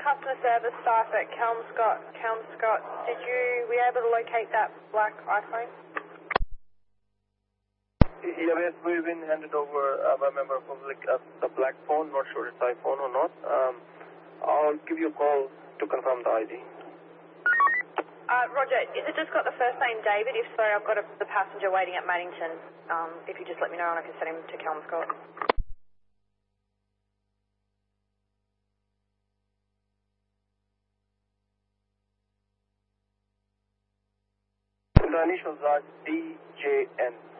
customer service staff at Kelmscott. Were you able to locate that black iPhone? Yeah, we've been handed over by a member of public the black phone. Not sure it's iPhone or not. I'll give you a call to confirm the ID. Roger, is it just got the first name David? If so, I've got the passenger waiting at Maddington. If you just let me know and I can send him to Kelmscott. The initials are DJN.